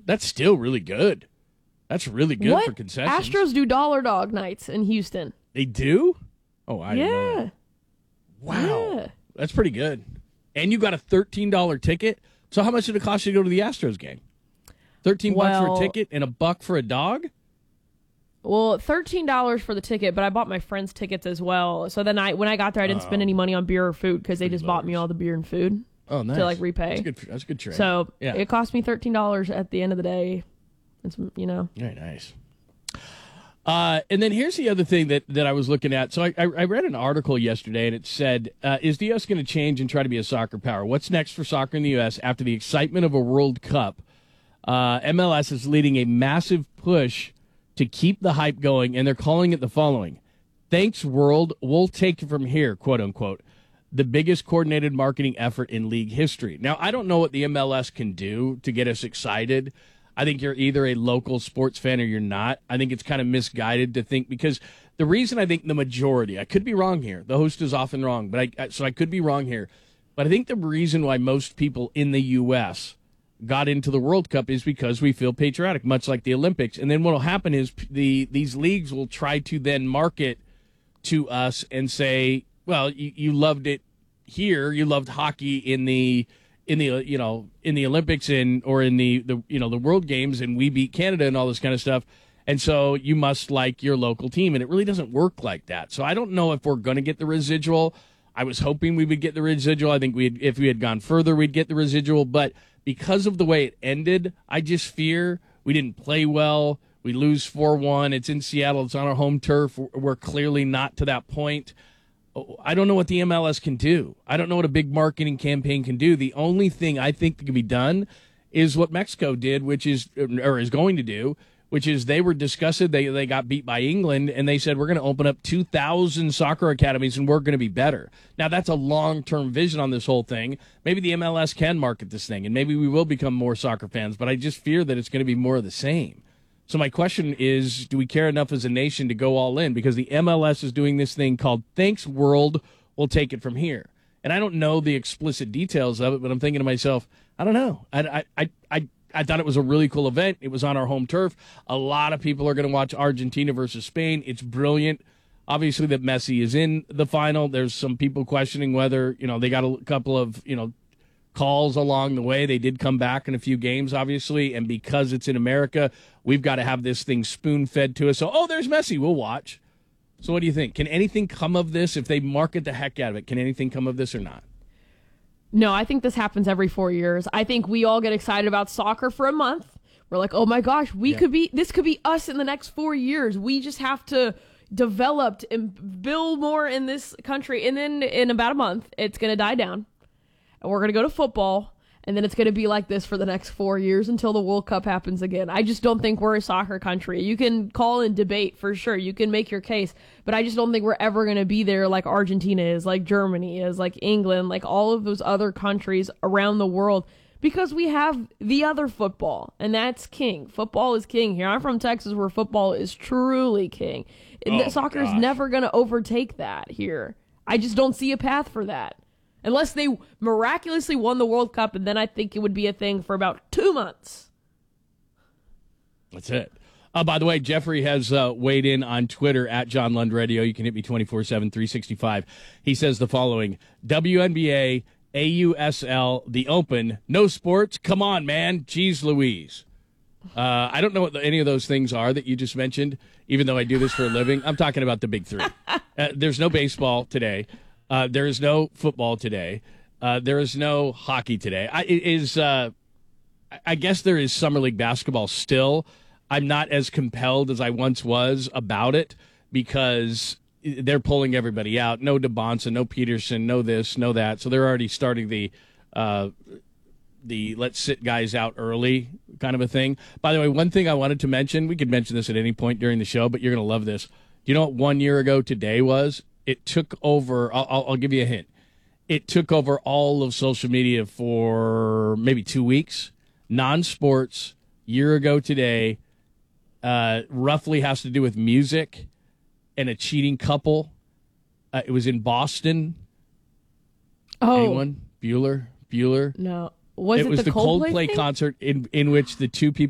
That's still really good. That's really good for concessions. Astros do dollar dog nights in Houston. They do? Oh, I didn't know that. Wow. Yeah. That's pretty good. And you got a $13 ticket? So how much did it cost you to go to the Astros game? $13 for a ticket and $1 for a dog? Well, $13 for the ticket, but I bought my friends' tickets as well. So then when I got there, I didn't spend any money on beer or food because they just bought me all the beer and food. Oh, nice. To like repay. That's a good trade. So it cost me $13 at the end of the day. It's, Very nice. And then here's the other thing that I was looking at. So I read an article yesterday, and it said, is the U.S. going to change and try to be a soccer power? What's next for soccer in the U.S. after the excitement of a World Cup? MLS is leading a massive push to keep the hype going, and they're calling it the following. Thanks, world. We'll take it from here, quote unquote. The biggest coordinated marketing effort in league history. Now, I don't know what the MLS can do to get us excited. I think you're either a local sports fan or you're not. I think it's kind of misguided to think, because the reason I think the majority, I could be wrong here. The host is often wrong, but so I could be wrong here. But I think the reason why most people in the U.S. got into the World Cup is because we feel patriotic, much like the Olympics. And then what will happen is these leagues will try to then market to us and say, well, you loved it here, you loved hockey in the Olympics or in the World Games, and we beat Canada and all this kind of stuff, and so you must like your local team. And it really doesn't work like that. So I don't know if we're going to get the residual. I was hoping we would get the residual. I think if we had gone further, we'd get the residual. But because of the way it ended, I just fear we didn't play well. We lose 4-1. It's in Seattle. It's on our home turf. We're clearly not to that point. I don't know what the MLS can do. I don't know what a big marketing campaign can do. The only thing I think that can be done is what Mexico did, which is going to do, which is they were disgusted. They got beat by England, and they said, we're going to open up 2,000 soccer academies, and we're going to be better. Now, that's a long-term vision on this whole thing. Maybe the MLS can market this thing, and maybe we will become more soccer fans, but I just fear that it's going to be more of the same. So my question is, do we care enough as a nation to go all in? Because the MLS is doing this thing called Thanks World, we'll take it from here. And I don't know the explicit details of it, but I'm thinking to myself, I don't know. I thought it was a really cool event. It was on our home turf. A lot of people are going to watch Argentina versus Spain. It's brilliant. Obviously that Messi is in the final. There's some people questioning whether, they got a couple of, calls along the way. They did come back in a few games, obviously, and because it's in America, we've got to have this thing spoon-fed to us. So, there's Messi. We'll watch. So what do you think? Can anything come of this? If they market the heck out of it, can anything come of this or not? No, I think this happens every 4 years. I think we all get excited about soccer for a month. We're like, oh my gosh, this could be us in the next 4 years. We just have to develop and build more in this country. And then in about a month, it's going to die down. And we're going to go to football, and then it's going to be like this for the next 4 years until the World Cup happens again. I just don't think we're a soccer country. You can call and debate for sure. You can make your case, but I just don't think we're ever going to be there like Argentina is, like Germany is, like England, like all of those other countries around the world, because we have the other football, and that's king. Football is king here. I'm from Texas, where football is truly king. Soccer is never going to overtake that here. I just don't see a path for that. Unless they miraculously won the World Cup, and then I think it would be a thing for about 2 months. That's it. By the way, Jeffrey has weighed in on Twitter at John Lund Radio. You can hit me 24/7, 365. He says the following: WNBA, AUSL, the Open, no sports. Come on, man. Jeez Louise. I don't know what any of those things are that you just mentioned, even though I do this for a living. I'm talking about the big three. There's no baseball today. There is no football today. There is no hockey today. I guess there is Summer League basketball still. I'm not as compelled as I once was about it because they're pulling everybody out. No DeBonson, no Peterson, no this, no that. So they're already starting the let's sit guys out early kind of a thing. By the way, one thing I wanted to mention, we could mention this at any point during the show, but you're going to love this. Do you know what 1 year ago today was? It took over, I'll give you a hint. It took over all of social media for maybe 2 weeks. Non-sports, year ago today, roughly has to do with music and a cheating couple. It was in Boston. Oh. Anyone? Bueller? No. Was it the Coldplay Coldplay concert in which the two